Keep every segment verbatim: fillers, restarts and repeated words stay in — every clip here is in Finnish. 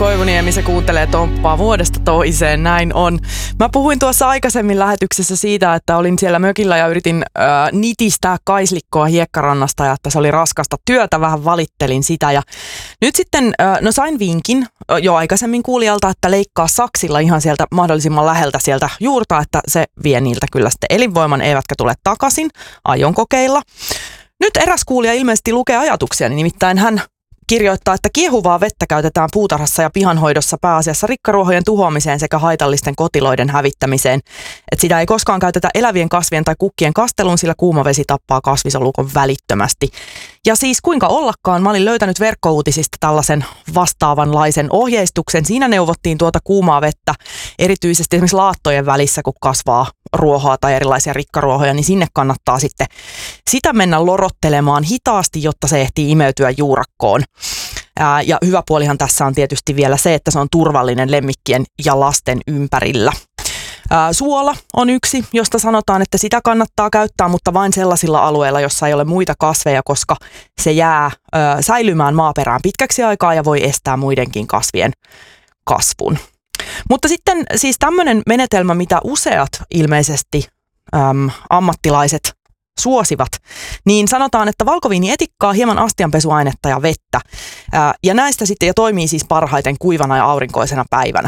Koivuniemi, se kuuntelee Tomppaa vuodesta toiseen, näin on. Mä puhuin tuossa aikaisemmin lähetyksessä siitä, että olin siellä mökillä ja yritin äh, nitistää kaislikkoa hiekkarannasta ja että se oli raskasta työtä, vähän valittelin sitä. Ja nyt sitten, äh, no sain vinkin jo aikaisemmin kuulijalta, että leikkaa saksilla ihan sieltä mahdollisimman läheltä sieltä juurta, että se vie niiltä kyllä sitten elinvoiman, eivätkä tule takaisin. Aion kokeilla. Nyt eräs kuulija ilmeisesti lukee ajatuksia, niin nimittäin hän kirjoittaa, että kiehuvaa vettä käytetään puutarhassa ja pihanhoidossa pääasiassa rikkaruohojen tuhoamiseen sekä haitallisten kotiloiden hävittämiseen. Että sitä ei koskaan käytetä elävien kasvien tai kukkien kasteluun, sillä kuuma vesi tappaa kasvisolukon välittömästi. Ja siis kuinka ollakaan, mä olin löytänyt verkkouutisista tällaisen vastaavanlaisen ohjeistuksen. Siinä neuvottiin tuota kuumaa vettä erityisesti esimerkiksi laattojen välissä, kun kasvaa ruohoa tai erilaisia rikkaruohoja, niin sinne kannattaa sitten sitä mennä lorottelemaan hitaasti, jotta se ehtii imeytyä juurakkoon. Ää, ja hyvä puolihan tässä on tietysti vielä se, että se on turvallinen lemmikkien ja lasten ympärillä. Ää, suola on yksi, josta sanotaan, että sitä kannattaa käyttää, mutta vain sellaisilla alueilla, jossa ei ole muita kasveja, koska se jää ää, säilymään maaperään pitkäksi aikaa ja voi estää muidenkin kasvien kasvun. Mutta sitten siis tämmöinen menetelmä, mitä useat ilmeisesti äm, ammattilaiset suosivat, niin sanotaan, että valkoviini etikkaa, hieman astianpesuainetta ja vettä. Ää, ja näistä sitten ja toimii siis parhaiten kuivana ja aurinkoisena päivänä.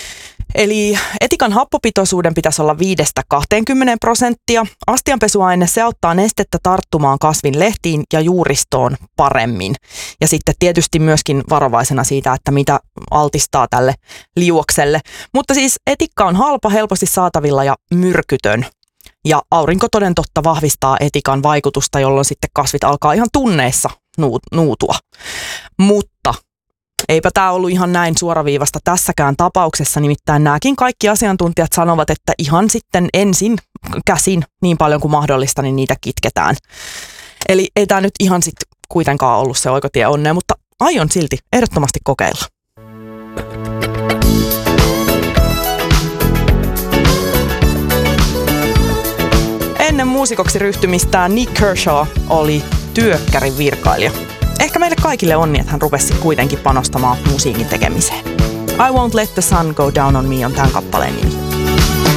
Eli etikan happopitoisuuden pitäisi olla viidestä kahteenkymmeneen prosenttia. Astianpesuaine, se auttaa nestettä tarttumaan kasvin lehtiin ja juuristoon paremmin. Ja sitten tietysti myöskin varovaisena siitä, että mitä altistaa tälle liuokselle. Mutta siis etikka on halpa, helposti saatavilla ja myrkytön. Ja aurinko toden totta vahvistaa etikan vaikutusta, jolloin sitten kasvit alkaa ihan tunneissa nuutua. Mutta eipä tämä ollut ihan näin suoraviivasta tässäkään tapauksessa, nimittäin nämäkin kaikki asiantuntijat sanovat, että ihan sitten ensin käsin niin paljon kuin mahdollista, niin niitä kitketään. Eli ei tämä nyt ihan sitten kuitenkaan ollut se oikotie onneen, mutta aion silti ehdottomasti kokeilla. Ennen muusikoksi ryhtymistään Nick Kershaw oli työkkärin virkailija. Ehkä meille kaikille on niin, että hän rupesi kuitenkin panostamaan musiikin tekemiseen. I Won't Let the Sun Go Down on Me on tämän kappaleen nimi.